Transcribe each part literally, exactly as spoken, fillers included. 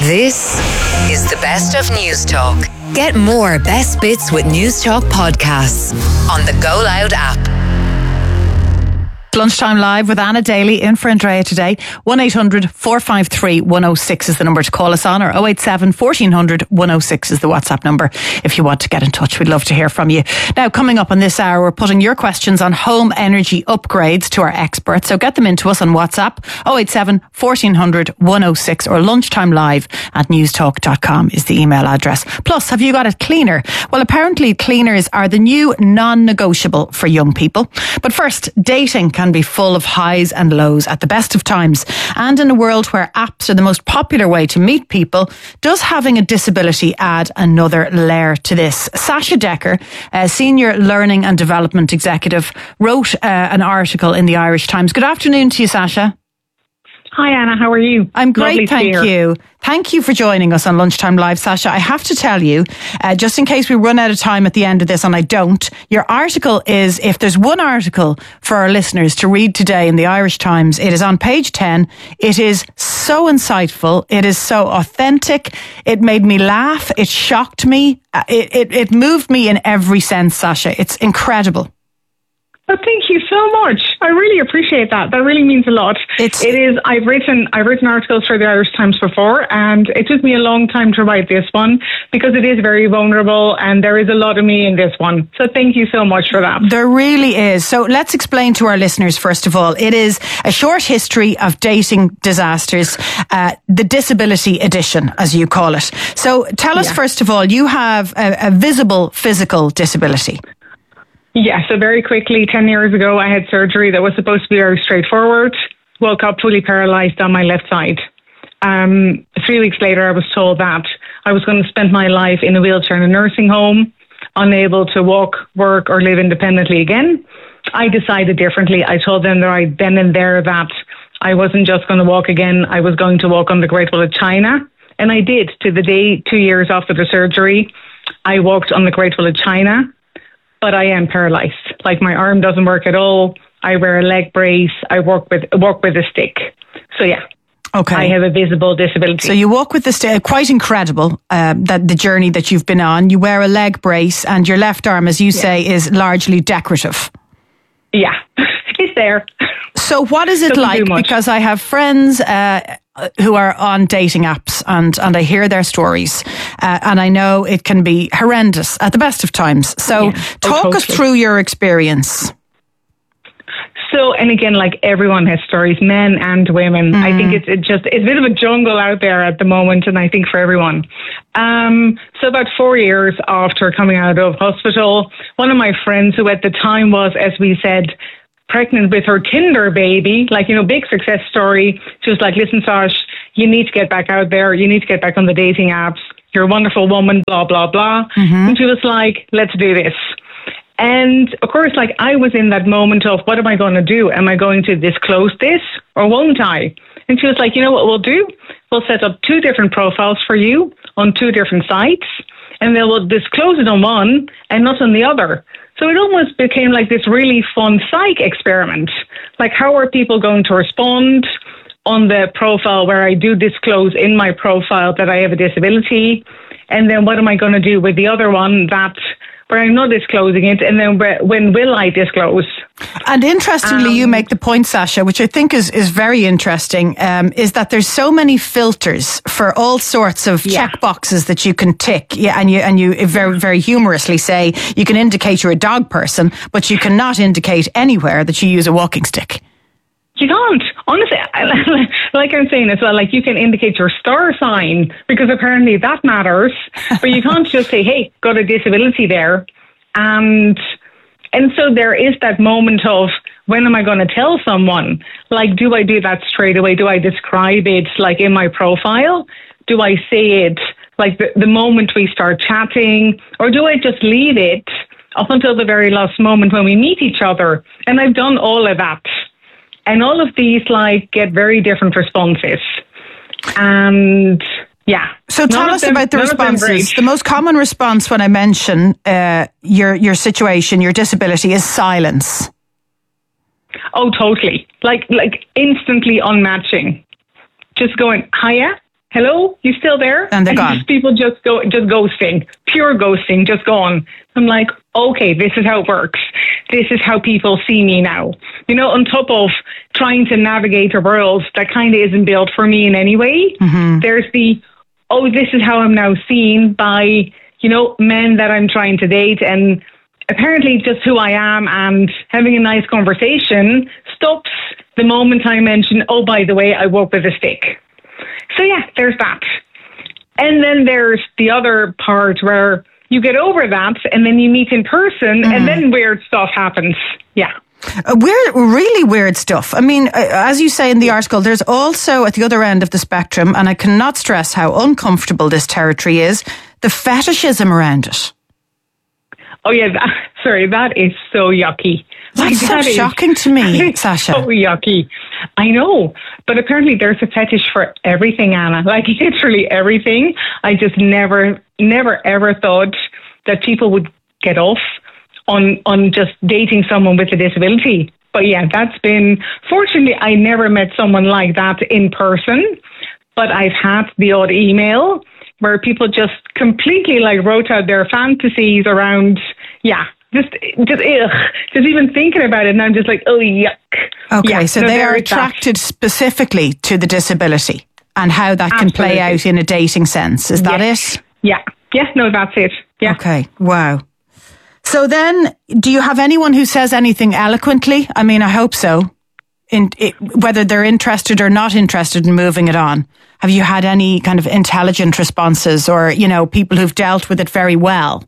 This is the best of News Talk. Get more best bits with News Talk podcasts on the Go Loud app. Lunchtime Live with Anna Daly in for Andrea today. one eight hundred four five three one oh six is the number to call us on, or oh eight seven fourteen hundred one oh six is the WhatsApp number if you want to get in touch. We'd love to hear from you. Now, coming up on this hour, we're putting your questions on home energy upgrades to our experts. So get them into us on WhatsApp. oh eight seven fourteen hundred one oh six or lunchtimelive at newstalk dot com is the email address. Plus, have you got a cleaner? Well, apparently cleaners are the new non-negotiable for young people. But first, dating can be full of highs and lows at the best of times. And in a world where apps are the most popular way to meet people, does having a disability add another layer to this? Sasha Decker, a senior learning and development executive, wrote uh, an article in the Irish Times. Good afternoon to you, Sasha. Hi, Anna. How are you? I'm great, thank you. Thank you for joining us on Lunchtime Live, Sasha. I have to tell you, uh, just in case we run out of time at the end of this, and I don't, your article is, if there's one article for our listeners to read today in the Irish Times, it is on page ten. It is so insightful. It is so authentic. It made me laugh. It shocked me. It, it, it moved me in every sense, Sasha. It's incredible. Oh, thank you so much. I really appreciate that. That really means a lot. It's, it is. I've written. I've written articles for the Irish Times before, and it took me a long time to write this one because it is very vulnerable, and there is a lot of me in this one. So thank you so much for that. There really is. So let's explain to our listeners first of all. It is a short history of dating disasters, uh, the disability edition, as you call it. So tell us yeah. first of all, you have a, a visible physical disability. Yeah, so very quickly, ten years ago, I had surgery that was supposed to be very straightforward. Woke up fully paralysed on my left side. Um, three weeks later, I was told that I was going to spend my life in a wheelchair in a nursing home, unable to walk, work, or live independently again. I decided differently. I told them right then and there that I wasn't just going to walk again. I was going to walk on the Great Wall of China. And I did. To the day, two years after the surgery, I walked on the Great Wall of China. But I am paralysed. Like, my arm doesn't work at all. I wear a leg brace. I work with work with a stick. So yeah, okay. I have a visible disability. So you walk with the stick. Quite incredible um, that the journey that you've been on. You wear a leg brace, and your left arm, as you yeah. say, is largely decorative. Yeah, it's there. So what is it Doesn't like? Because I have friends Uh, who are on dating apps, and, and I hear their stories, uh, and I know it can be horrendous at the best of times. So yeah. talk oh, totally. us through your experience. So, and again, like, everyone has stories, men and women. Mm. I think it's it just, it's a bit of a jungle out there at the moment, and I think for everyone. Um, so about four years after coming out of hospital, one of my friends, who at the time was, as we said, pregnant with her Tinder baby, like, you know, big success story. She was like, listen, Sash, you need to get back out there. You need to get back on the dating apps. You're a wonderful woman, blah, blah, blah. Mm-hmm. And she was like, let's do this. And of course, like, I was in that moment of, what am I going to do? Am I going to disclose this or won't I? And she was like, you know what we'll do? We'll set up two different profiles for you on two different sites, and then we'll disclose it on one and not on the other. So it almost became like this really fun psych experiment. Like, how are people going to respond on the profile where I do disclose in my profile that I have a disability? And then what am I going to do with the other one that where I'm not disclosing it? And then where, when will I disclose? And interestingly, um, you make the point, Sasha, which I think is, is very interesting, um, is that there's so many filters for all sorts of yeah. check boxes that you can tick. Yeah, and you and you very, very humorously say you can indicate you're a dog person, but you cannot indicate anywhere that you use a walking stick. You can't. Honestly, like I'm saying as well, like, you can indicate your star sign because apparently that matters, but you can't just say, hey, got a disability there. And and so there is that moment of, when am I going to tell someone? Like, do I do that straight away? Do I describe it, like, in my profile? Do I say it, like, the, the moment we start chatting? Or do I just leave it up until the very last moment when we meet each other? And I've done all of that. And all of these, like, get very different responses. And yeah. So tell us them, about the responses. The most common response when I mention uh, your your situation, your disability, is silence. Oh, totally. Like, like instantly unmatching. Just going, hiya, hello, you still there? And they're and gone. Just people just go, just ghosting, pure ghosting, just gone. I'm like, okay, this is how it works. This is how people see me now. You know, on top of trying to navigate a world that kind of isn't built for me in any way, mm-hmm. there's the, oh, this is how I'm now seen by, you know, men that I'm trying to date, and apparently just who I am, and having a nice conversation stops the moment I mention, oh, by the way, I walk with a stick. So yeah, there's that. And then there's the other part where you get over that and then you meet in person mm-hmm. and then weird stuff happens. Yeah. Uh, weird, really weird stuff. I mean, uh, as you say in the article, there's also at the other end of the spectrum, and I cannot stress how uncomfortable this territory is, the fetishism around it. Oh yeah, that, sorry, that is so yucky. That's like, so that shocking is, to me, Sasha. So yucky. I know, but apparently there's a fetish for everything, Anna. Like literally everything. I just never, never, ever thought that people would get off on on just dating someone with a disability. But yeah, that's been. Fortunately, I never met someone like that in person. But I've had the odd email where people just completely like wrote out their fantasies around. Yeah. Just, just, ugh, just even thinking about it, and I'm just like, oh, yuck. Okay, yeah, so they are attracted that. specifically to the disability and how that Absolutely. can play out in a dating sense. Is that yes. it? Yeah. Yeah, no, that's it. Yeah. Okay, wow. So then, do you have anyone who says anything eloquently? I mean, I hope so. In it, whether they're interested or not interested in moving it on. Have you had any kind of intelligent responses, or, you know, people who've dealt with it very well?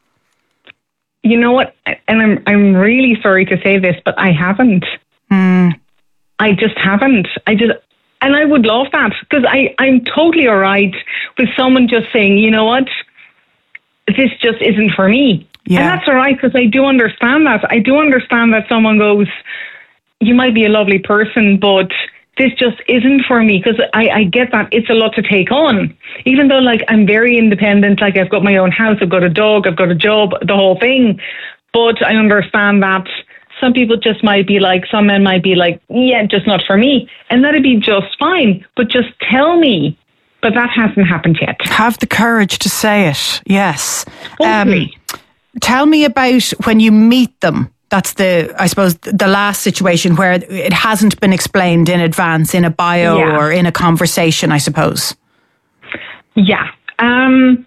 You know what? And I'm I'm really sorry to say this, but I haven't. Mm. I just haven't. I just, and I would love that, because I I'm totally all right with someone just saying, you know what, this just isn't for me. Yeah. And that's all right, because I do understand that. I do understand that someone goes, you might be a lovely person, but this just isn't for me, because I, I get that it's a lot to take on. Even though, like, I'm very independent, like I've got my own house, I've got a dog, I've got a job, the whole thing. But I understand that some people just might be like, some men might be like, yeah, just not for me. And that'd be just fine. But just tell me. But that hasn't happened yet. Have the courage to say it, yes. Um, tell me about when you meet them. That's the, I suppose, the last situation where it hasn't been explained in advance in a bio yeah. or in a conversation, I suppose. Yeah. Um,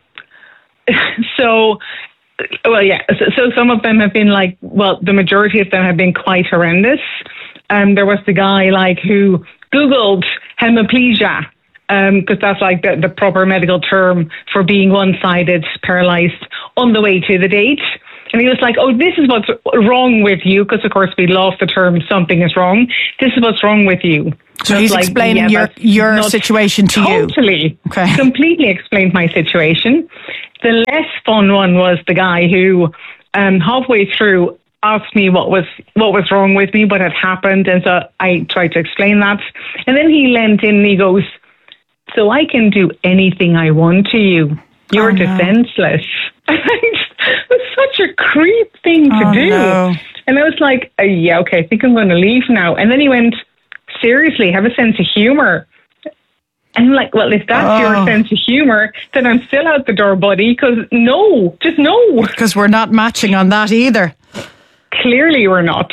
so, well, yeah. So, so some of them have been like, well, the majority of them have been quite horrendous. Um, there was the guy like who Googled hemiplegia, because um, that's like the, the proper medical term for being one-sided, paralyzed, on the way to the date. And he was like, oh, this is what's wrong with you. Because, of course, we love the term something is wrong. This is what's wrong with you. So he's like, explaining yeah, your, your situation to totally, you. Totally. Okay. Completely explained my situation. The less fun one was the guy who, um, halfway through, asked me what was what was wrong with me, what had happened. And so I tried to explain that. And then he leant in and he goes, so I can do anything I want to you. You're oh, defenseless. No. It was such a creep thing to oh, do. No. And I was like, oh, yeah, okay, I think I'm going to leave now. And then he went, seriously, have a sense of humor. And I'm like, well, if that's oh. your sense of humor, then I'm still out the door, buddy, because no, just no. Because we're not matching on that either. Clearly we're not.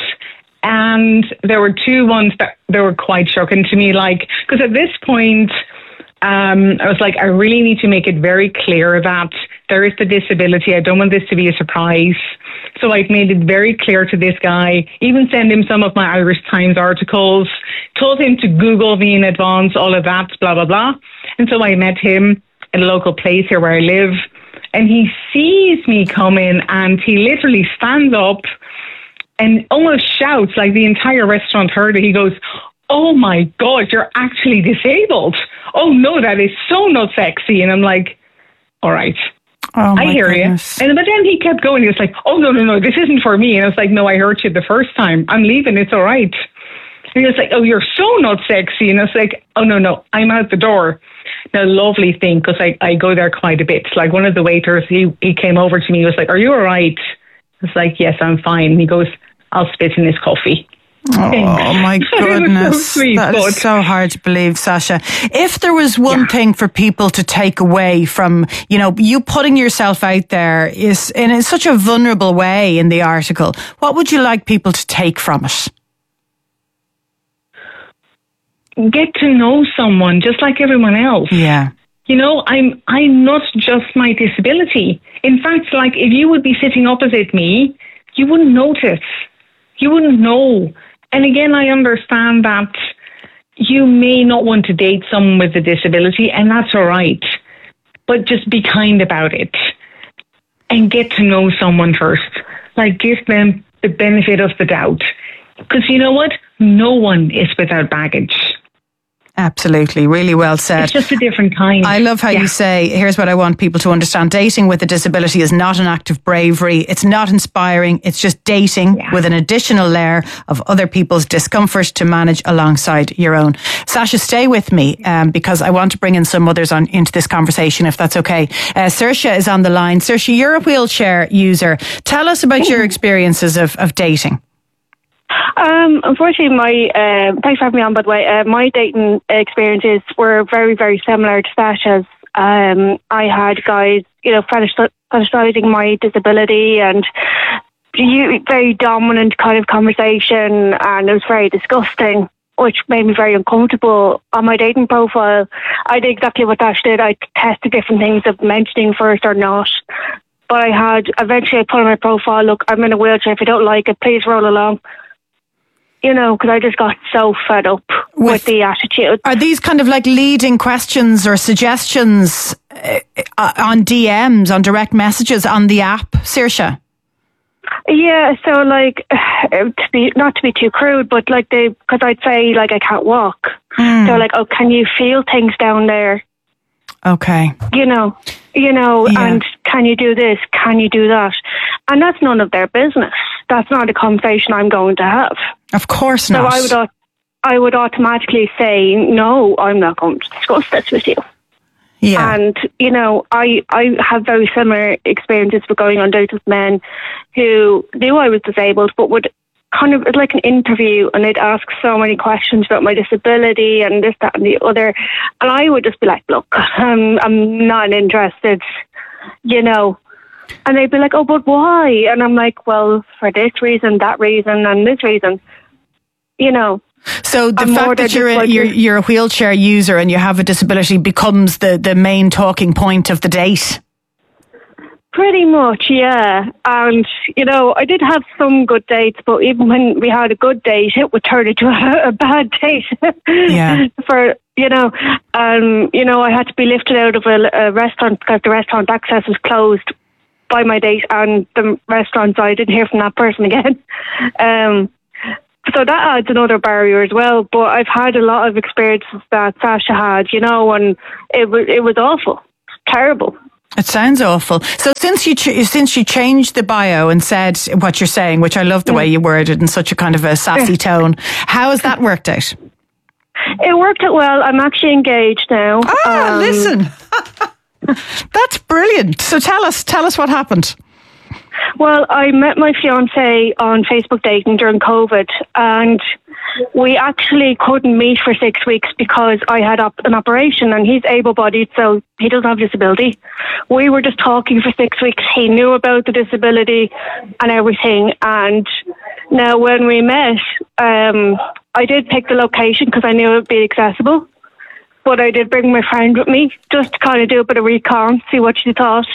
And there were two ones that they were quite shocking to me, like, because at this point, Um, I was like, I really need to make it very clear that there is the disability. I don't want this to be a surprise. So I've made it very clear to this guy, even send him some of my Irish Times articles, told him to Google me in advance, all of that, blah, blah, blah. And so I met him at a local place here where I live, and he sees me come in and he literally stands up and almost shouts, like the entire restaurant heard it. He goes, oh my God, you're actually disabled. Oh no, that is so not sexy. And I'm like, all right, oh, I hear goodness. you. And but then he kept going. He was like, oh no, no, no, this isn't for me. And I was like, no, I heard you the first time. I'm leaving. It's all right. And he was like, oh, you're so not sexy. And I was like, oh no, no, I'm out the door. Now, lovely thing, because I, I go there quite a bit. Like one of the waiters, he, he came over to me. He was like, are you all right? I was like, yes, I'm fine. And he goes, I'll spit in his coffee. Oh my goodness. so sweet, that but... is so hard to believe, Sasha. If there was one yeah. thing for people to take away from, you know, you putting yourself out there is in such a vulnerable way in the article, what would you like people to take from it? Get to know someone just like everyone else. Yeah. You know, I'm I'm not just my disability. In fact, like if you would be sitting opposite me, you wouldn't notice. You wouldn't know. And again, I understand that you may not want to date someone with a disability, and that's all right. But just be kind about it and get to know someone first. Like, give them the benefit of the doubt. Because you know what? No one is without baggage. Absolutely. Really well said. It's just a different kind. I love how yeah. you say, here's what I want people to understand. Dating with a disability is not an act of bravery. It's not inspiring. It's just dating yeah. with an additional layer of other people's discomfort to manage alongside your own. Sasha, stay with me um, because I want to bring in some others on into this conversation, if that's okay. Uh, Saoirse is on the line. Saoirse, you're a wheelchair user. Tell us about your experiences of, of dating. Um, unfortunately, my uh, thanks for having me on. By the way, uh, my dating experiences were very, very similar to Sasha's. Um, I had guys, you know, fetishizing my disability and very dominant kind of conversation, and it was very disgusting, which made me very uncomfortable. On my dating profile, I did exactly what Sasha did. I tested different things of mentioning first or not. But I had eventually I put on my profile, look, I'm in a wheelchair. If you don't like it, please roll along. You know, because I just got so fed up with, with the attitude. Are these kind of like leading questions or suggestions uh, on D Ms, on direct messages on the app, Saoirse? Yeah, so like, to be not to be too crude, but like they, because I'd say like I can't walk. Mm. They're like, oh, can you feel things down there? Okay. You know, you know, yeah. and can you do this? Can you do that? And that's none of their business. That's not a conversation I'm going to have. Of course not. So I would, I would automatically say, no, I'm not going to discuss this with you. Yeah. And, you know, I, I have very similar experiences with going on dates with men who knew I was disabled, but would kind of, it's like an interview, and they'd ask so many questions about my disability and this, that and the other. And I would just be like, look, I'm, I'm not interested, you know. And they'd be like, oh, but why? And I'm like, well, for this reason, that reason, and this reason, you know. So the I'm fact that you're a, like you're, you're a wheelchair user and you have a disability becomes the, the main talking point of the date? Pretty much, yeah. And, you know, I did have some good dates, but even when we had a good date, it would turn into a, a bad date. Yeah. For, you know, um, you know, I had to be lifted out of a, a restaurant because the restaurant access was closed by my date, and the restaurant, so I didn't hear from that person again. Um, so that adds another barrier as well. But I've had a lot of experiences that Sasha had, you know, and it was it was awful, terrible. It sounds awful. So since you ch- since you changed the bio and said what you're saying, which I love the yeah. way you worded in such a kind of a sassy tone, how has that worked out? It worked out well. I'm actually engaged now. Ah, um, listen. That's brilliant. So tell us, tell us what happened. Well, I met my fiance on Facebook dating during COVID, and we actually couldn't meet for six weeks because I had op- an operation, and he's able-bodied, so he doesn't have disability. We were just talking for six weeks. He knew about the disability and everything, and now when we met, um, I did pick the location because I knew it would be accessible. But I did bring my friend with me just to kind of do a bit of recon, see what she thought.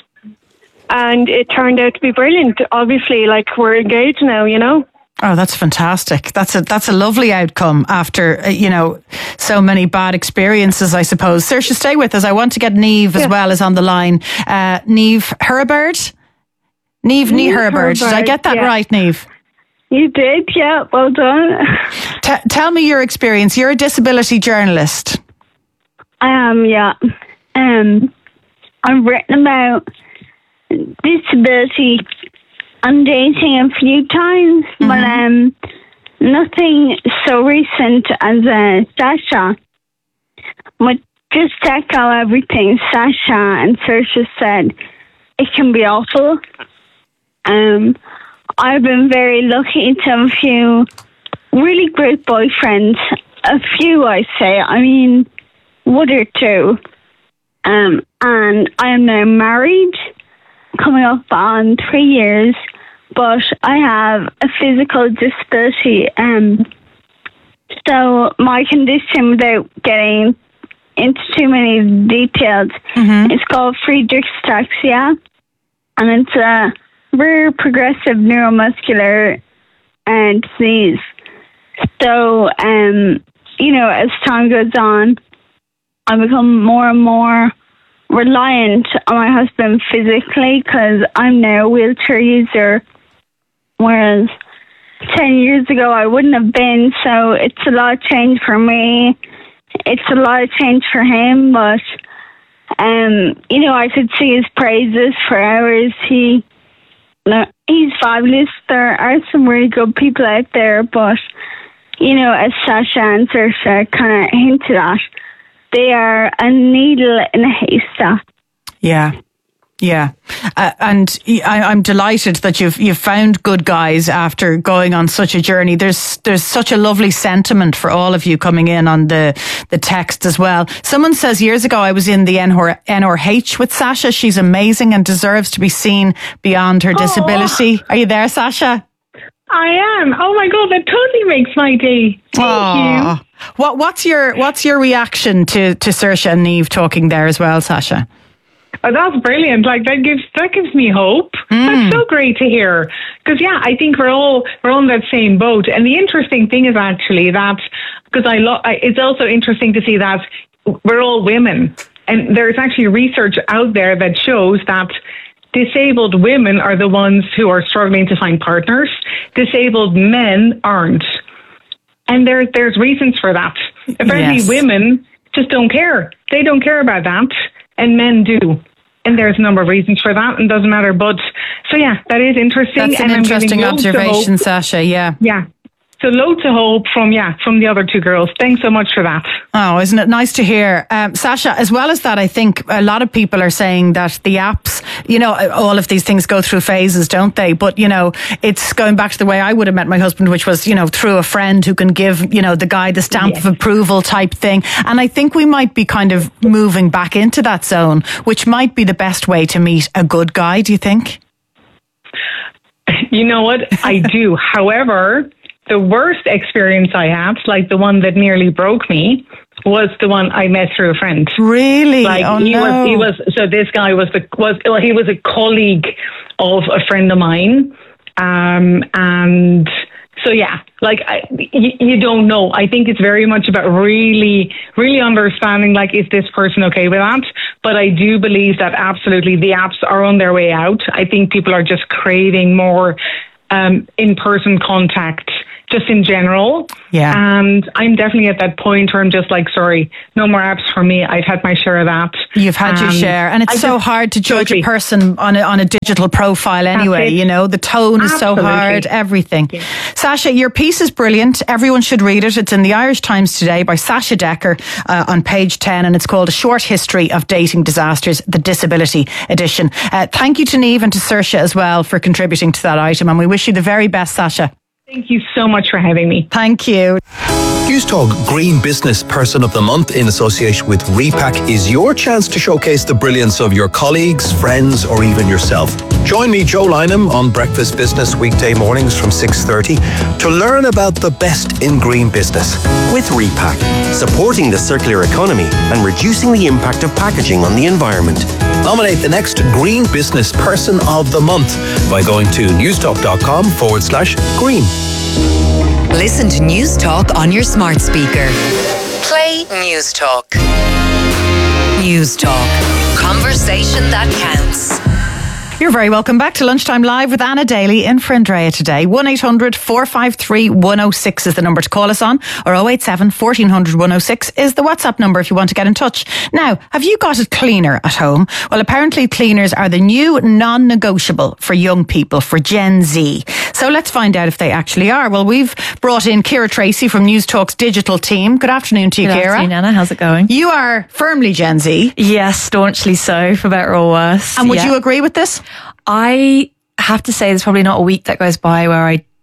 And it turned out to be brilliant. Obviously, like, we're engaged now, you know. Oh, that's fantastic. That's a that's a lovely outcome after, uh, you know, so many bad experiences, I suppose. Saoirse, stay with us. I want to get Niamh yeah. as well as on the line. Uh, Niamh Heriberd? Niamh, Niamh Heriberd. Did I get that yeah. right, Niamh? You did, yeah. Well done. T- tell me your experience. You're a disability journalist. I am, yeah. Um, I've written about disability and dating a few times, mm-hmm. but um, nothing so recent as uh, Sasha. But just to echo everything Sasha and Saoirse said, it can be awful. Um, I've been very lucky to have a few really great boyfriends. A few, I say. I mean, one or two. Um, and I am now married, coming up on three years, but I have a physical disability. Um, so my condition, without getting into too many details, mm-hmm. it's called Friedreich's ataxia, and it's a rare progressive neuromuscular uh, disease. So, um, you know, as time goes on, I become more and more reliant on my husband physically because I'm now a wheelchair user, whereas ten years ago I wouldn't have been. So it's a lot of change for me. It's a lot of change for him, but, um, you know, I could see his praises for hours. He, he's fabulous. There are some really good people out there, but, you know, as Sasha and Saoirse kind of hinted at, they are a needle in a haystack. Yeah. Yeah, uh, and I, I'm delighted that you've you've found good guys after going on such a journey. There's there's such a lovely sentiment for all of you coming in on the the text as well. Someone says, years ago I was in the N R H with Sasha. She's amazing and deserves to be seen beyond her disability. Are you there, Sasha? I am. Oh my God, that totally makes my day. Thank Aww. you. What what's your what's your reaction to to Saoirse and Niamh talking there as well, Sasha? Oh, that's brilliant. Like that gives that gives me hope. Mm. That's so great to hear. Because yeah, I think we're all we're on that same boat. And the interesting thing is actually that because I, lo- I it's also interesting to see that we're all women, and there's actually research out there that shows that disabled women are the ones who are struggling to find partners. Disabled men aren't, and there there's reasons for that. Apparently, yes. Women just don't care. They don't care about that. And men do. And there's a number of reasons for that, and doesn't matter. But, so yeah, that is interesting. That's an and interesting observation, Sasha, yeah. Yeah. So loads of hope from, yeah, from the other two girls. Thanks so much for that. Oh, isn't it nice to hear? Um, Sasha, as well as that, I think a lot of people are saying that the apps, you know, all of these things go through phases, don't they? But, you know, it's going back to the way I would have met my husband, which was, you know, through a friend who can give, you know, the guy the stamp yes. of approval type thing. And I think we might be kind of moving back into that zone, which might be the best way to meet a good guy, do you think? You know what? I do. However, the worst experience I had, like the one that nearly broke me, was the one I met through a friend. Really? Like oh, he no. was, he was. So this guy was the was well, he was a colleague of a friend of mine, um, and so yeah, like I, you, you don't know. I think it's very much about really, really understanding. Like, is this person okay with that? But I do believe that absolutely the apps are on their way out. I think people are just craving more um, in-person contact. Just in general. Yeah. And I'm definitely at that point where I'm just like, sorry, no more apps for me. I've had my share of that. You've had um, your share. And it's I so just, hard to judge totally. a person on a, on a digital profile anyway. You know, the tone is Absolutely. so hard, everything. Yeah. Sasha, your piece is brilliant. Everyone should read it. It's in the Irish Times today by Sasha Decker uh, on page ten, and it's called A Short History of Dating Disasters, the Disability Edition. Uh, thank you to Niamh and to Saoirse as well for contributing to that item. And we wish you the very best, Sasha. Thank you so much for having me. Thank you. Newstalk Green Business Person of the Month in association with Repack is your chance to showcase the brilliance of your colleagues, friends, or even yourself. Join me, Joe Lynham, on Breakfast Business weekday mornings from six thirty to learn about the best in green business. With Repack, supporting the circular economy and reducing the impact of packaging on the environment. Nominate the next Green Business Person of the Month by going to newstalk.com forward slash green. Listen to News Talk on your smart speaker. Play News Talk. News Talk. Conversation that counts. You're very welcome back to Lunchtime Live with Anna Daly in for Andrea today. one eight hundred four five three one oh six is the number to call us on, or oh eight seven fourteen hundred one oh six is the WhatsApp number if you want to get in touch. Now, have you got a cleaner at home? Well, apparently cleaners are the new non-negotiable for young people, for Gen Z. So let's find out if they actually are. Well, we've brought in Ciara Tracy from News Talk's digital team. Good afternoon to you, Good Ciara. Good afternoon, Anna. How's it going? You are firmly Gen Z. Yes, staunchly so, for better or worse. And would yeah. you agree with this? I have to say there's probably not a week that goes by where I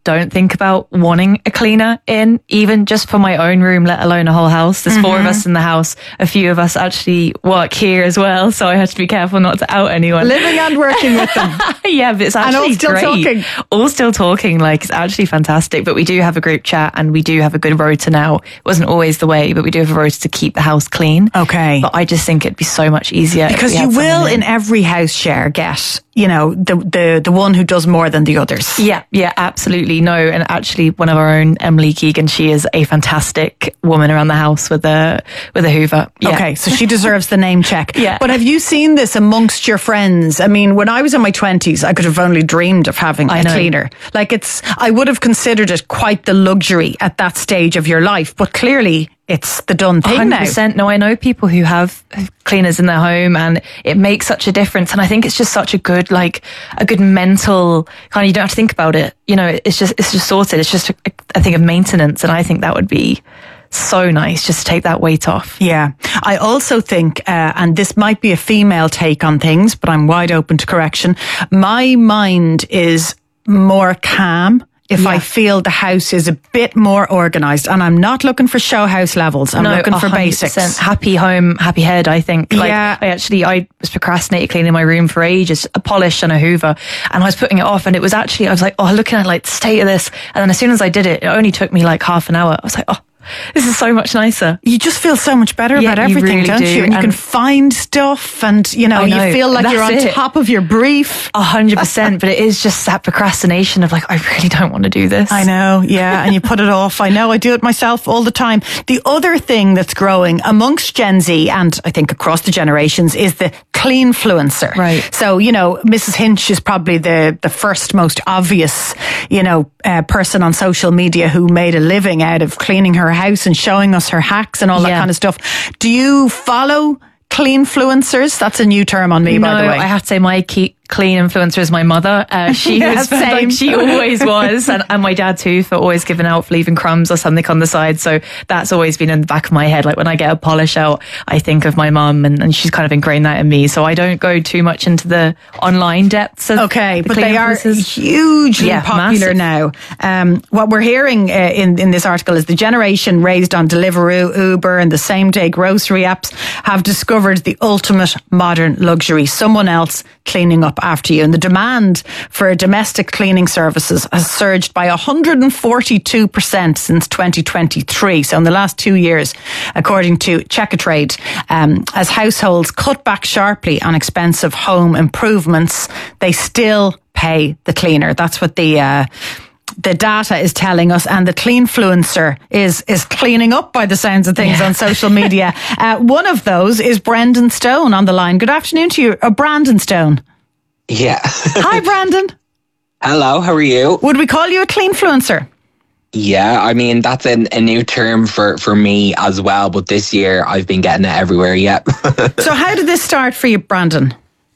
don't think about wanting a cleaner in, even just for my own room, let alone a whole house. There's mm-hmm. four of us in the house. A few of us actually work here as well, so I have to be careful not to out anyone. Living and working with them. Yeah, but it's actually and all still great. talking. All still talking, like it's actually fantastic. But we do have a group chat and we do have a good rota now. It wasn't always the way, but we do have a rota to keep the house clean. Okay. But I just think it'd be so much easier. Because you will in every house share get, you know, the, the, the one who does more than the others. Yeah, yeah, absolutely. No, and actually one of our own, Emily Keegan, she is a fantastic woman around the house with a with a Hoover. Yeah. Okay, so she deserves the name check. Yeah. But have you seen this amongst your friends? I mean, when I was in my twenties, I could have only dreamed of having I a know. cleaner. Like it's, I would have considered it quite the luxury at that stage of your life, but clearly it's the done thing one hundred percent. now. No, I know people who have cleaners in their home and it makes such a difference. And I think it's just such a good, like, a good mental kind of, you don't have to think about it. You know, it's just, it's just sorted. It's just a, a thing of maintenance. And I think that would be so nice just to take that weight off. Yeah. I also think, uh, and this might be a female take on things, but I'm wide open to correction. My mind is more calm if yeah. I feel the house is a bit more organised, and I'm not looking for show house levels. I'm no, looking for basics. Happy home, happy head, I think. Like, yeah. I actually, I was procrastinating cleaning my room for ages, a polish and a Hoover, and I was putting it off, and it was actually, I was like, oh, looking at like the state of this. And then as soon as I did it, it only took me like half an hour. I was like, oh, this is so much nicer. You just feel so much better yeah, about everything, you really don't do. you? And, and you can find stuff and, you know, know you feel like That's you're on it. top of your brief. A hundred percent. But it is just that procrastination of like, I really don't want to do this. I know, yeah. And you put it off. I know, I do it myself all the time. The other thing that's growing amongst Gen Z and I think across the generations is the cleanfluencer. Right. So, you know, Missus Hinch is probably the, the first most obvious, you know, uh, person on social media who made a living out of cleaning her house and showing us her hacks and all that yeah. kind of stuff. Do you follow cleanfluencers? That's a new term on me, no, by the way. I have to say my key clean influencer is my mother. Uh, she yeah, was same. like she always was, and, and my dad too, for always giving out, for leaving crumbs or something on the side. So that's always been in the back of my head. Like when I get a polish out, I think of my mum, and, and she's kind of ingrained that in me. So I don't go too much into the online depths of okay, the but clean they are influencers. hugely Yeah, popular massive. now. Um, what we're hearing uh, in in this article is the generation raised on Deliveroo, Uber, and the same day grocery apps have discovered the ultimate modern luxury: someone else cleaning up after you. And the demand for domestic cleaning services has surged by one hundred forty-two percent since twenty twenty-three. So in the last two years, according to Checkatrade, um, as households cut back sharply on expensive home improvements, they still pay the cleaner. That's what the uh, the data is telling us, and the cleanfluencer is is cleaning up by the sounds of things yeah. on social media. Uh, one of those is Brendan Stone on the line. Good afternoon to you, uh, Brandon Stone. Yeah. Hi, Brandon. Hello, how are you? Would we call you a cleanfluencer? Yeah, I mean, that's a, a new term for, for me as well, but this year I've been getting it everywhere, yeah. So how did this start for you, Brandon?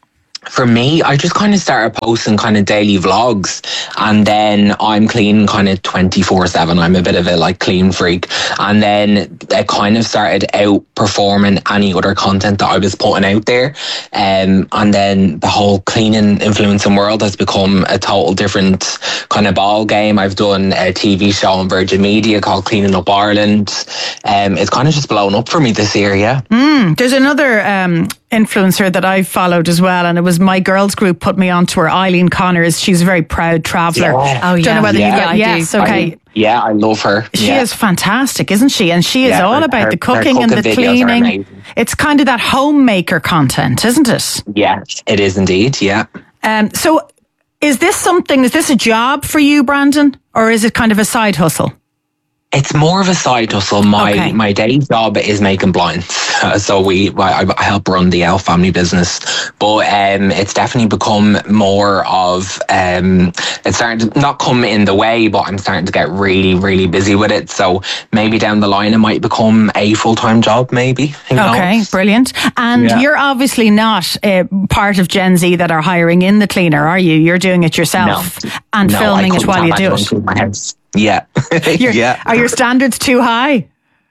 For me, I just kind of started posting kind of daily vlogs, and then I'm clean kind of twenty-four seven. I'm a bit of a like clean freak. And then I kind of started outperforming any other content that I was putting out there. Um, and then the whole cleaning influencing world has become a total different kind of ball game. I've done a T V show on Virgin Media called Cleaning Up Ireland. Um, it's kind of just blown up for me this year, yeah. Mm, there's another um, influencer that I've followed as well, and it was my girls group put me onto her, Eileen Connors. She's a very proud traveller. Yeah. Oh, yeah. Don't know whether yeah, you got, I yes, do. okay. I, yeah, I love her. She yeah. is fantastic, isn't she? And she is Yeah, all her- about her- the her cooking and the cooking videos are cleaning. amazing. It's kind of that homemaker content, isn't it? Yeah, it is indeed, yeah. Um, so is this something, is this a job for you, Brandon? Or is it kind of a side hustle? It's more of a side hustle. My Okay. my day job is making blinds, so we I, I help run the Elf family business. But um, it's definitely become more of um, it's starting to not come in the way, but I'm starting to get really really busy with it. So maybe down the line it might become a full time job. Maybe. Who Okay, knows? brilliant. And Yeah. you're obviously not uh, part of Gen Z that are hiring in the cleaner, are you? You're doing it yourself No. and No, I filming it couldn't while have you do anyone it. clean my house. Yeah, Your- yeah. Are your standards too high?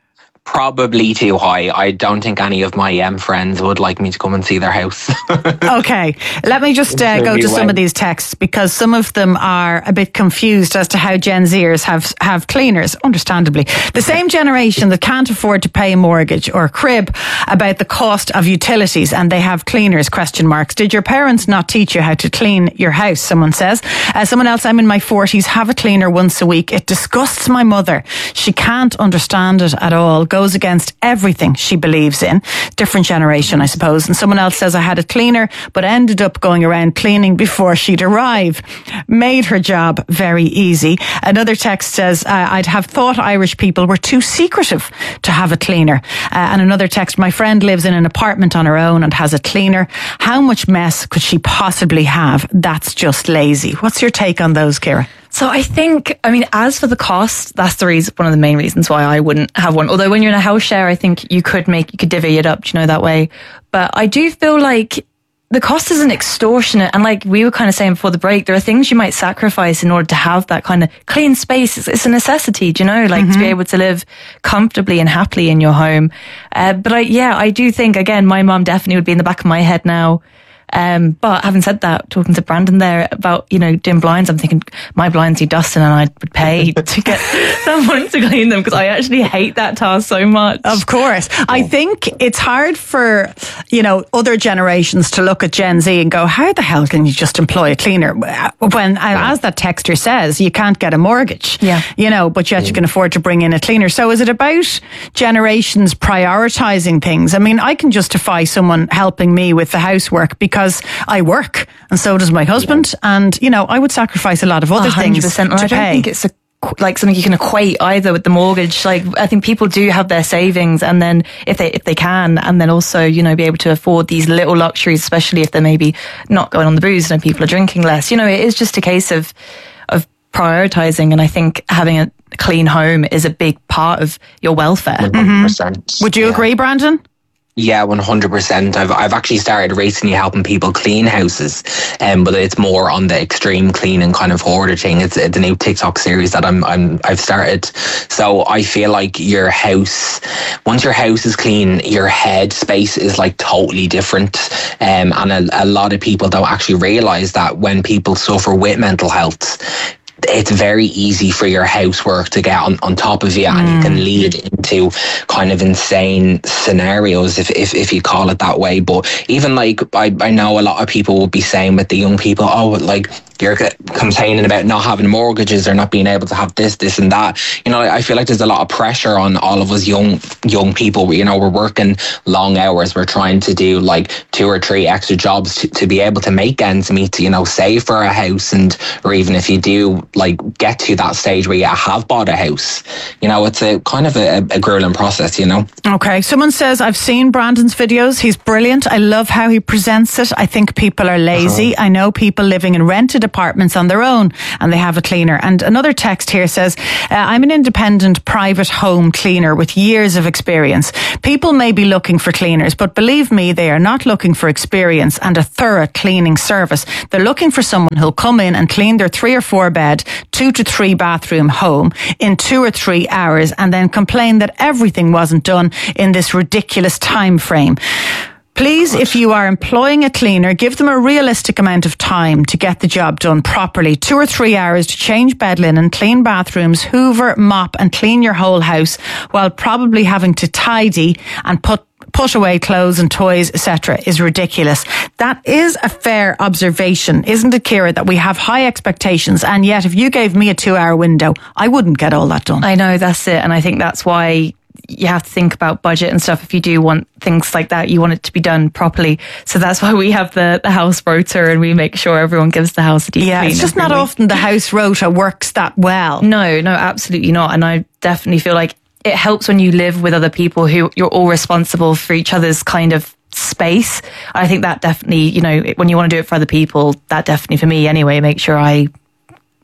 Probably too high. I don't think any of my um, friends would like me to come and see their house. Okay, let me just uh, go to some of these texts, because some of them are a bit confused as to how Gen Zers have have cleaners, understandably. The same generation that can't afford to pay a mortgage or crib about the cost of utilities, and they have cleaners, question marks. Did your parents not teach you how to clean your house, someone says. Uh, someone else, I'm in my forties, have a cleaner once a week. It disgusts my mother. She can't understand it at all. Goes against everything she believes in. Different generation, I suppose. And someone else says, I had a cleaner, but ended up going around cleaning before she'd arrive. Made her job very easy. Another text says, uh, I'd have thought Irish people were too secretive to have a cleaner. Uh, and another text, my friend lives in an apartment on her own and has a cleaner. How much mess could she possibly have? That's just lazy. What's your take on those, Ciara? So I think, I mean, as for the cost, that's the reason, one of the main reasons why I wouldn't have one. Although when you're in a house share, I think you could make, you could divvy it up, you know, that way. But I do feel like the cost isn't extortionate. And like we were kind of saying before the break, there are things you might sacrifice in order to have that kind of clean space. It's, it's a necessity, do you know, like mm-hmm. to be able to live comfortably and happily in your home. Uh, but I, yeah, I do think, again, my mum definitely would be in the back of my head now. Um, but having said that, talking to Brandon there about, you know, doing blinds, I'm thinking my blinds need dusting and I would pay to get someone to clean them, because I actually hate that task so much. Of course. I think it's hard for, you know, other generations to look at Gen Z and go, how the hell can you just employ a cleaner? When, as that texter says, you can't get a mortgage, yeah. you know, but yet you can afford to bring in a cleaner. So is it about generations prioritising things? I mean, I can justify someone helping me with the housework because Because I work and so does my husband, and you know I would sacrifice a lot of other one hundred percent. things to I don't pay. think it's a, like something you can equate either with the mortgage. Like I think people do have their savings, and then if they if they can, and then also you know be able to afford these little luxuries, especially if they're maybe not going on the booze and people are drinking less. You know, it is just a case of of prioritizing, and I think having a clean home is a big part of your welfare. one hundred percent. Mm-hmm. Would you yeah. agree, Brandon? Yeah, one hundred percent. I've I've actually started recently helping people clean houses, um, but it's more on the extreme clean and kind of hoarder thing. It's, it's a new TikTok series that I'm I'm I've started. So I feel like your house, once your house is clean, your head space is like totally different. Um, and a, a lot of people don't actually realize that when people suffer with mental health, it's very easy for your housework to get on, on top of you, mm. and it can lead into kind of insane scenarios, if, if if you call it that way. But even like, I, I know a lot of people will be saying with the young people, oh, like, you're complaining about not having mortgages or not being able to have this, this and that. You know, I feel like there's a lot of pressure on all of us young young people. You know, we're working long hours. We're trying to do like two or three extra jobs to, to be able to make ends meet, to, you know, save for a house. And, or even if you do like get to that stage where you have bought a house, you know, it's a kind of a, a grueling process, you know. Okay. Someone says, I've seen Brandon's videos. He's brilliant. I love how he presents it. I think people are lazy. Uh-huh. I know people living in rented apartments on their own and they have a cleaner. And another text here says, uh, I'm an independent private home cleaner with years of experience. People may be looking for cleaners, but believe me, they are not looking for experience and a thorough cleaning service. They're looking for someone who'll come in and clean their three or four bed, two to three bathroom home in two or three hours and then complain that everything wasn't done in this ridiculous time frame. Please, if you are employing a cleaner, give them a realistic amount of time to get the job done properly. Two or three hours to change bed linen, clean bathrooms, hoover, mop and clean your whole house while probably having to tidy and put put away clothes and toys, et cetera is ridiculous. That is a fair observation, isn't it, Ciara, that we have high expectations, and yet if you gave me a two-hour window, I wouldn't get all that done. I know, that's it, and I think that's why you have to think about budget and stuff. If you do want things like that, you want it to be done properly. So that's why we have the, the house rota, and we make sure everyone gives the house a deep yeah, clean. It's just not week. Often the house rota works that well. No, no, absolutely not. And I definitely feel like it helps when you live with other people who you're all responsible for each other's kind of space. I think that definitely, you know, when you want to do it for other people, that definitely, for me anyway, make sure I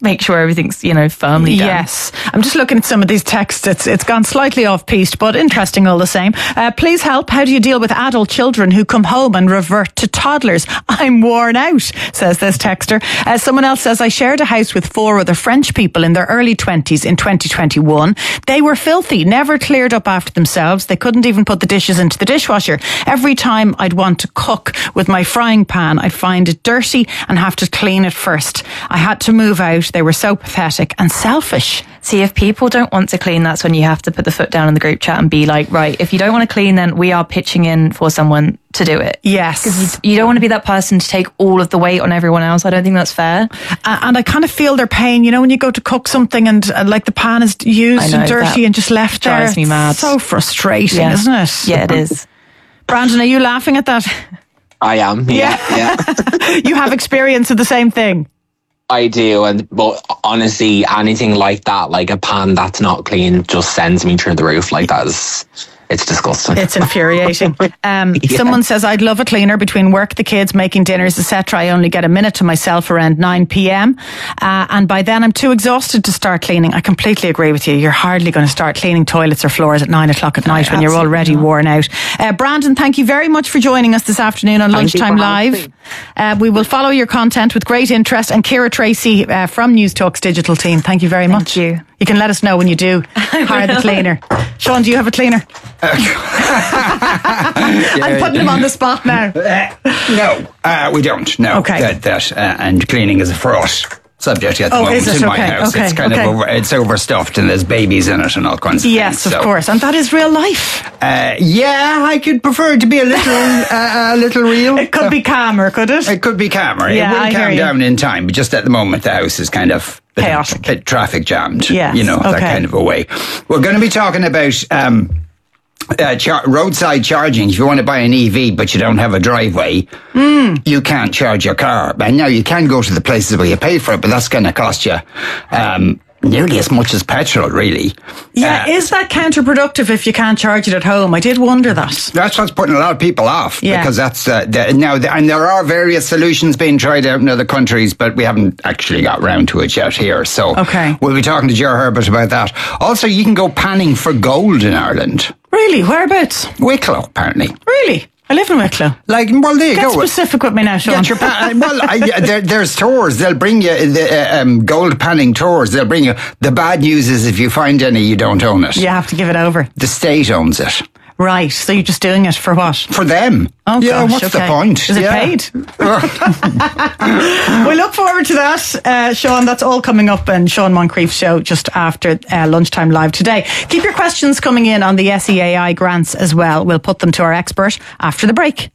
make sure everything's, you know, firmly done. Yes. I'm just looking at some of these texts. It's it's gone slightly off-piste, but interesting all the same. Uh, please help. How do you deal with adult children who come home and revert to toddlers? I'm worn out, says this texter. Uh, someone else says, I shared a house with four other French people in their early twenties in twenty twenty-one. They were filthy, never cleared up after themselves. They couldn't even put the dishes into the dishwasher. Every time I'd want to cook with my frying pan, I'd find it dirty and have to clean it first. I had to move out. They were so pathetic and selfish. See, if people don't want to clean, that's when you have to put the foot down in the group chat and be like, right, if you don't want to clean, then we are pitching in for someone to do it. Yes. Because you, you don't want to be that person to take all of the weight on everyone else. I don't think that's fair. Uh, and I kind of feel their pain, you know, when you go to cook something and uh, like the pan is used know, and dirty and just left there. Drives me mad. So frustrating, yeah. isn't it? Yeah, it is. Brandon, are you laughing at that? I am, yeah, yeah. yeah. You have experience of the same thing. I do, and but honestly, anything like that, like a pan that's not clean, just sends me through the roof. Like that is, it's disgusting. It's infuriating. Um, yeah. Someone says, I'd love a cleaner between work, the kids, making dinners, et cetera. I only get a minute to myself around nine p.m. Uh, and by then I'm too exhausted to start cleaning. I completely agree with you. You're hardly going to start cleaning toilets or floors at nine o'clock at night when you're already not. worn out. Uh, Brandon, thank you very much for joining us this afternoon on thank Lunchtime Live. Uh, we will follow your content with great interest. And Ciara Tracy uh, from News Talk's digital team, thank you very thank much. You. You can let us know when you do hire the cleaner. Sean, do you have a cleaner? Uh, I'm putting him on the spot now. Uh, no, uh, we don't. No, okay. that, that uh, and cleaning is for us. Subject at the oh, moment is it? in my okay. house. Okay. It's kind okay. of over, it's overstuffed and there's babies in it and all kinds of yes, things. Yes, of so. course, and that is real life. Uh, yeah, I could prefer it to be a little, uh, a little real. It could be calmer, could it? It could be calmer. Yeah, it will I calm hear down in time, but just at the moment the house is kind of chaotic, bit, bit traffic jammed. Yes, you know, okay. that kind of a way. We're going to be talking about. Um, Uh, char- roadside charging. If you want to buy an E V but you don't have a driveway, mm. you can't charge your car. And now you can go to the places where you pay for it, but that's going to cost you um, nearly as much as petrol, really. Yeah, uh, is that counterproductive if you can't charge it at home? I did wonder that. That's what's putting a lot of people off. Yeah. Because that's uh, the, now, the, and there are various solutions being tried out in other countries, but we haven't actually got round to it yet here. So okay. we'll be talking to Ger Herbert about that. Also, you can go panning for gold in Ireland. Really? Whereabouts? Wicklow, apparently. Really? I live in Wicklow. Like, well, there you Get go. specific with me now, Sean. Get your pan- well, I, there, there's tours. They'll bring you the uh, um, gold panning tours. They'll bring you. The bad news is if you find any, you don't own it. You have to give it over. The state owns it. Right, so you're just doing it for what? For them. Oh, yeah, gosh, what's okay. the point? Is it yeah. paid? We look forward to that, uh, Sean. That's all coming up in Sean Moncrief's show just after uh, Lunchtime Live today. Keep your questions coming in on the S E A I grants as well. We'll put them to our expert after the break.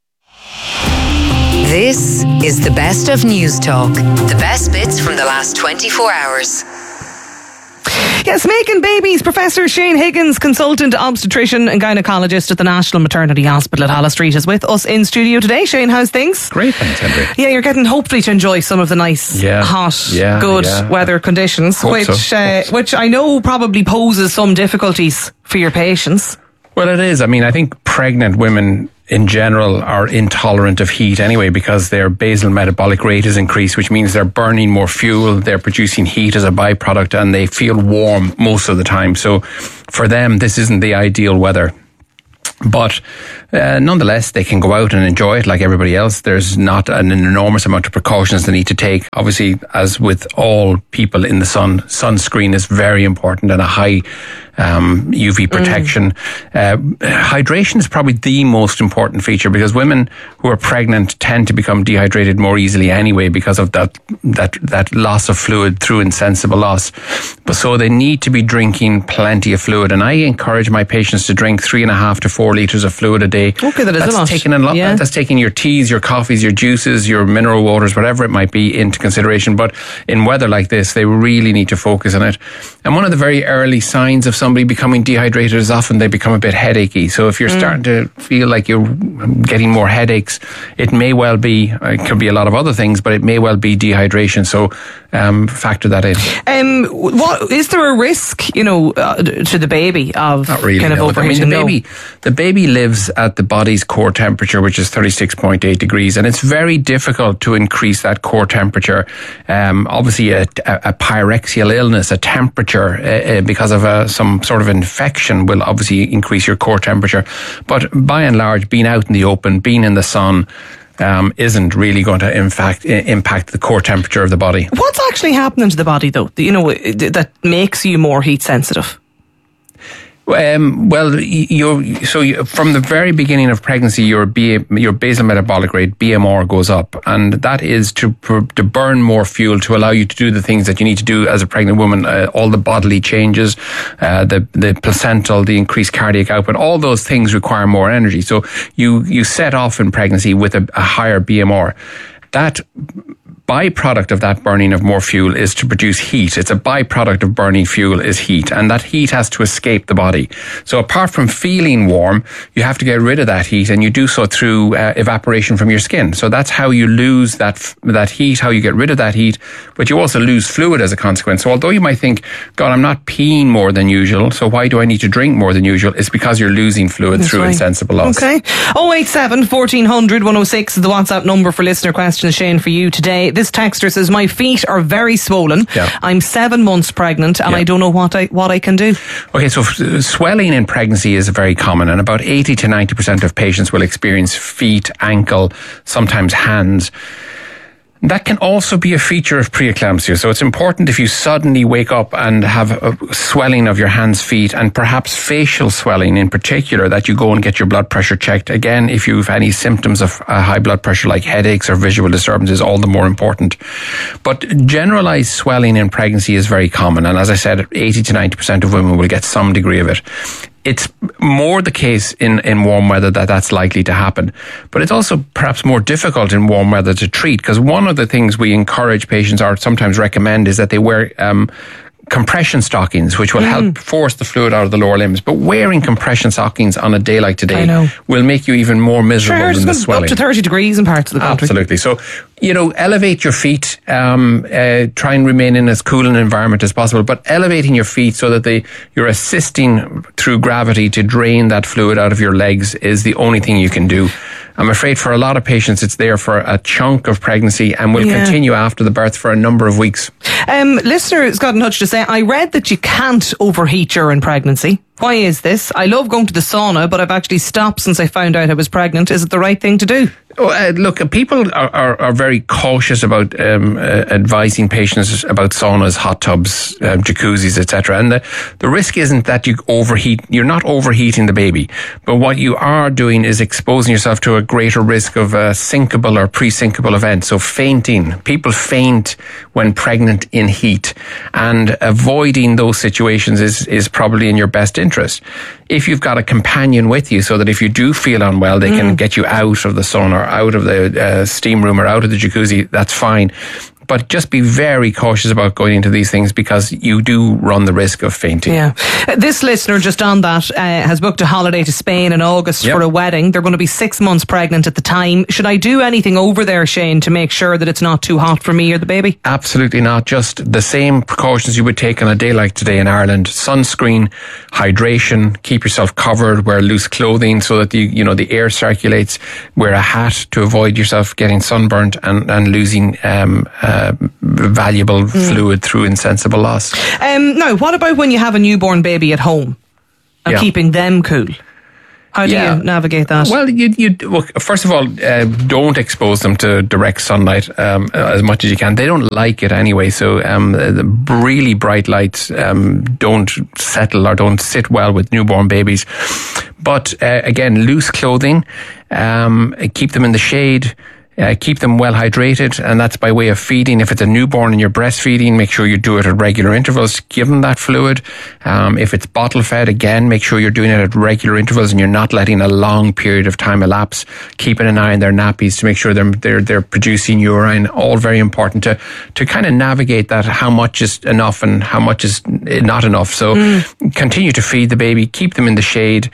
This is the best of News Talk. The best bits from the last twenty-four hours. Yes, making babies. Professor Shane Higgins, consultant obstetrician and gynecologist at the National Maternity Hospital at Holles Street, is with us in studio today. Shane, how's things? Great, thanks, Henry. Yeah, you're getting hopefully to enjoy some of the nice, yeah, hot, yeah, good yeah. weather conditions, Hope which so. uh, so. which I know probably poses some difficulties for your patients. Well, it is. I mean, I think pregnant women in general are intolerant of heat anyway because their basal metabolic rate is increased, which means they're burning more fuel, they're producing heat as a byproduct, and they feel warm most of the time. So for them, this isn't the ideal weather. But uh, nonetheless, they can go out and enjoy it like everybody else. There's not an enormous amount of precautions they need to take. Obviously, as with all people in the sun, sunscreen is very important and a high um, U V protection. Mm. Uh, hydration is probably the most important feature because women who are pregnant tend to become dehydrated more easily anyway because of that that that loss of fluid through insensible loss. But so they need to be drinking plenty of fluid, and I encourage my patients to drink three and a half to four litres of fluid a day. Okay, that is that's a lot. Taking a lot. Yeah. That's taking your teas, your coffees, your juices, your mineral waters, whatever it might be, into consideration. But in weather like this, they really need to focus on it. And one of the very early signs of some somebody becoming dehydrated as often, they become a bit headachy. So if you're mm. starting to feel like you're getting more headaches, it may well be, it could be a lot of other things, but it may well be dehydration. So um, factor that in. Um, what is there a risk, you know, uh, to the baby of Not really, kind of no. overheating? I mean, the baby, the baby lives at the body's core temperature, which is thirty-six point eight degrees, and it's very difficult to increase that core temperature. Um, obviously, a, a, a pyrexial illness, a temperature uh, uh, because of uh, some sort of infection will obviously increase your core temperature. But by and large, being out in the open, being in the sun, Um, isn't really going to in fact, impact the core temperature of the body. What's actually happening to the body, though, you know, that makes you more heat sensitive? Um, well, you're, so you, from the very beginning of pregnancy, your B, your basal metabolic rate, B M R, goes up, and that is to to burn more fuel to allow you to do the things that you need to do as a pregnant woman. Uh, all the bodily changes, uh, the the placental, the increased cardiac output, all those things require more energy. So you you set off in pregnancy with a, a higher B M R. That byproduct of that burning of more fuel is to produce heat. It's a byproduct of burning fuel is heat, and that heat has to escape the body. So apart from feeling warm, you have to get rid of that heat, and you do so through uh, evaporation from your skin. So that's how you lose that that heat, how you get rid of that heat, but you also lose fluid as a consequence. So although you might think, God, I'm not peeing more than usual, so why do I need to drink more than usual? It's because you're losing fluid that's through right. insensible loss. Okay. oh eight seven, fourteen hundred, one oh six is the WhatsApp number for listener questions. Shane, for you today. This texter says, my feet are very swollen. Yeah. I'm seven months pregnant and yeah. I don't know what I what I can do. Okay, so f- swelling in pregnancy is very common, and about eighty to ninety percent of patients will experience feet, ankle, sometimes hands. That can also be a feature of preeclampsia. So it's important if you suddenly wake up and have a swelling of your hands, feet, and perhaps facial swelling in particular, that you go and get your blood pressure checked. Again, if you've any symptoms of uh, high blood pressure like headaches or visual disturbances, all the more important. But generalized swelling in pregnancy is very common. And as I said, eighty to ninety percent of women will get some degree of it. It's more the case in, in warm weather that that's likely to happen. But it's also perhaps more difficult in warm weather to treat, because one of the things we encourage patients or sometimes recommend is that they wear um, compression stockings, which will mm. help force the fluid out of the lower limbs. But wearing compression stockings on a day like today will make you even more miserable sure, than the swelling. Up to thirty degrees in parts of the country. Absolutely. So, you know, elevate your feet, um, uh, try and remain in as cool an environment as possible, but elevating your feet so that they, you're assisting through gravity to drain that fluid out of your legs is the only thing you can do. I'm afraid for a lot of patients, it's there for a chunk of pregnancy and will yeah. continue after the birth for a number of weeks. Um, listeners got in touch to say, I read that you can't overheat during pregnancy. Why is this? I love going to the sauna, but I've actually stopped since I found out I was pregnant. Is it the right thing to do? Oh, uh, look, people are, are, are very cautious about um, uh, advising patients about saunas, hot tubs, um, jacuzzis, et cetera. And the, the risk isn't that you overheat. You're not overheating the baby. But what you are doing is exposing yourself to a greater risk of a syncopal or pre-syncopal event. So fainting. People faint when pregnant in heat. And avoiding those situations is, is probably in your best interest. If you've got a companion with you, so that if you do feel unwell, they mm. can get you out of the sauna or out of the uh, steam room or out of the jacuzzi, that's fine. But just be very cautious about going into these things because you do run the risk of fainting. Yeah. This listener just on that uh, has booked a holiday to Spain in August yep. for a wedding. They're going to be six months pregnant at the time. Should I do anything over there, Shane, to make sure that it's not too hot for me or the baby? Absolutely not. Just the same precautions you would take on a day like today in Ireland. Sunscreen, hydration, keep yourself covered, wear loose clothing so that the, you know, the air circulates, wear a hat to avoid yourself getting sunburnt and, and losing um, uh, Uh, valuable mm. fluid through insensible loss. Um, now, what about when you have a newborn baby at home and yeah. keeping them cool? How do yeah. you navigate that? Well, you, you well, first of all, uh, don't expose them to direct sunlight um, as much as you can. They don't like it anyway, so um, the really bright lights um, don't settle or don't sit well with newborn babies. But uh, again, loose clothing, um, keep them in the shade. Uh, keep them well hydrated, and that's by way of feeding. If it's a newborn and you're breastfeeding, make sure you do it at regular intervals. Give them that fluid. Um, if it's bottle fed, again, make sure you're doing it at regular intervals and you're not letting a long period of time elapse. Keeping an eye on their nappies to make sure they're they're, they're producing urine. All very important to to kind of navigate that, how much is enough and how much is not enough. So mm. continue to feed the baby, keep them in the shade.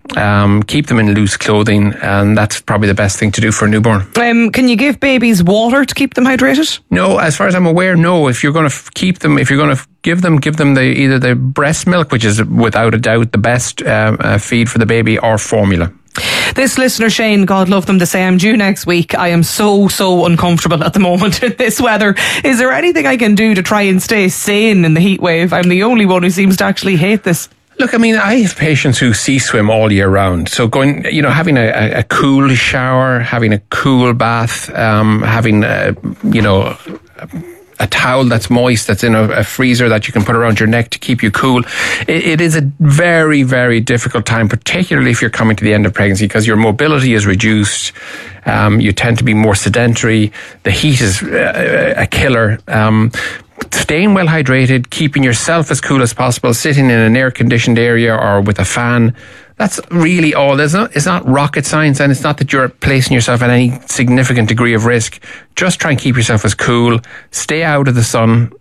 Um, keep them in loose clothing, and that's probably the best thing to do for a newborn. Um, can you give babies water to keep them hydrated? No, as far as I'm aware, no. If you're going to f- keep them, if you're going to f- give them, give them the either the breast milk, which is without a doubt the best uh, uh, feed for the baby, or formula. This listener, Shane, God love them, to say, I'm due next week. I am so, so uncomfortable at the moment in this weather. Is there anything I can do to try and stay sane in the heat wave? I'm the only one who seems to actually hate this. Look, I mean, I have patients who sea swim all year round. So going, you know, having a, a cool shower, having a cool bath, um, having, a, you know, a, a towel that's moist, that's in a, a freezer that you can put around your neck to keep you cool. It, it is a very, very difficult time, particularly if you're coming to the end of pregnancy, because your mobility is reduced. Um, you tend to be more sedentary. The heat is a, a killer. Um, Staying well hydrated, keeping yourself as cool as possible, sitting in an air-conditioned area or with a fan. That's really all. It's not, it's not rocket science, and it's not that you're placing yourself at any significant degree of risk. Just try and keep yourself as cool. Stay out of the sun.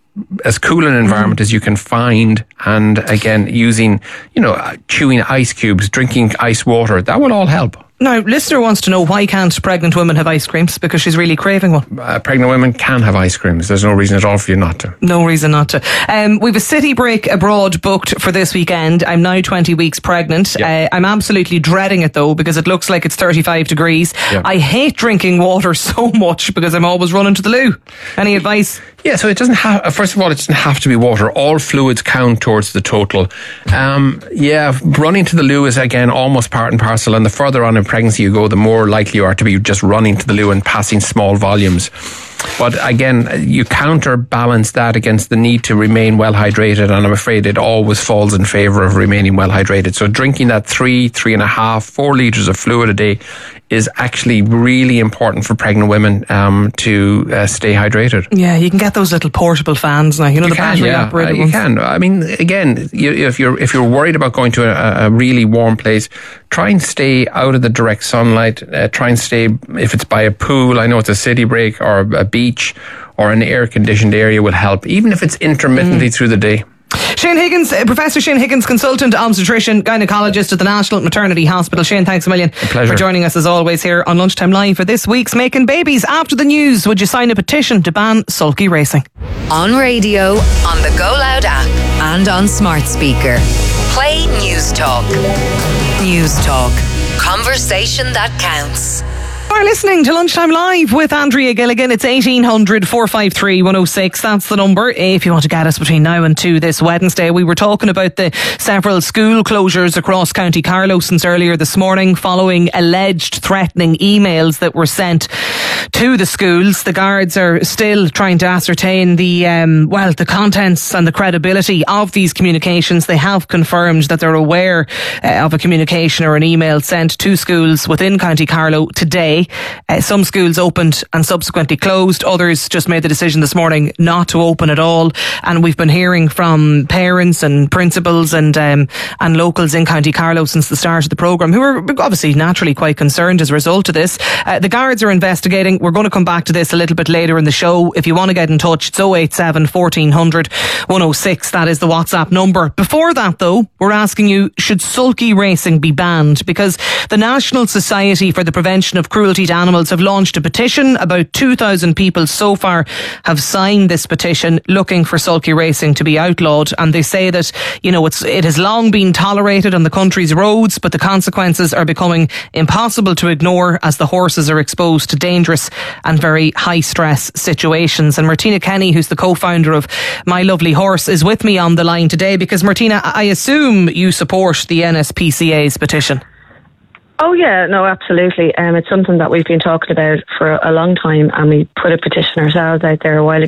As cool an environment mm. as you can find, and again, using, you know, chewing ice cubes, drinking ice water, that will all help. Now, listener wants to know, why can't pregnant women have ice creams? Because she's really craving one. Uh, pregnant women can have ice creams. There's no reason at all for you not to. No reason not to. Um, we've a city break abroad booked for this weekend. I'm now twenty weeks pregnant. Yep. Uh, I'm absolutely dreading it though, because it looks like it's thirty-five degrees. Yep. I hate drinking water so much because I'm always running to the loo. Any advice? Yeah, so it doesn't have, first of all, it doesn't have to be water. All fluids count towards the total. Um, yeah, running to the loo is, again, almost part and parcel. And the further on in pregnancy you go, the more likely you are to be just running to the loo and passing small volumes. But again, you counterbalance that against the need to remain well hydrated, and I'm afraid it always falls in favour of remaining well hydrated. So drinking that three, three and a half, four litres of fluid a day is actually really important for pregnant women um, to uh, stay hydrated. Yeah, you can get those little portable fans now. You know, you the can, battery yeah, operated uh, you ones. can. I mean, again, you, if you're if you're worried about going to a, a really warm place, try and stay out of the direct sunlight. Uh, try and stay, if it's by a pool, I know it's a city break, or a beach, or an air-conditioned area will help, even if it's intermittently mm. through the day. Shane Higgins, uh, Professor Shane Higgins, consultant obstetrician, gynaecologist at the National Maternity Hospital. Shane, thanks a million a for joining us as always here on Lunchtime Live for this week's Making Babies. After the news, would you sign a petition to ban sulky racing? On radio, on the Go Loud app, and on smart speaker. Play News Talk. News Talk. Conversation that counts. You're listening to Lunchtime Live with Andrea Gilligan. It's eighteen hundred, four five three, one oh six. That's the number if you want to get us between now and two this Wednesday. We were talking about the several school closures across County Carlow since earlier this morning, following alleged threatening emails that were sent to the schools. The guards are still trying to ascertain the um, well, the contents and the credibility of these communications. They have confirmed that they're aware uh, of a communication or an email sent to schools within County Carlow today. Uh, some schools opened and subsequently closed. Others just made the decision this morning not to open at all. And we've been hearing from parents and principals and um, and locals in County Carlow since the start of the programme, who are obviously naturally quite concerned as a result of this. Uh, the guards are investigating. We're going to come back to this a little bit later in the show. If you want to get in touch, it's oh eight seven, fourteen hundred, one oh six. That is the WhatsApp number. Before that, though, we're asking you, should sulky racing be banned? Because the National Society for the Prevention of Cruelty to Animals have launched a petition. About two thousand people so far have signed this petition looking for sulky racing to be outlawed, and they say that, you know, it's it has long been tolerated on the country's roads, but the consequences are becoming impossible to ignore as the horses are exposed to dangerous and very high stress situations. And Martina Kenny, who's the co-founder of My Lovely Horse, is with me on the line today, because Martina, I assume you support the N S P C A's petition. Oh yeah, no, absolutely. Um, it's something that we've been talking about for a long time, and we put a petition ourselves out there a while ago.